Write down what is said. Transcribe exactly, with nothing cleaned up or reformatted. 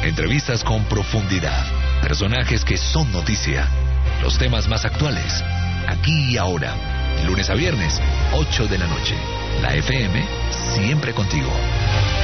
Entrevistas con profundidad. Personajes que son noticia. Los temas más actuales. Aquí y ahora. Lunes a viernes, ocho de la noche. La F M, siempre contigo.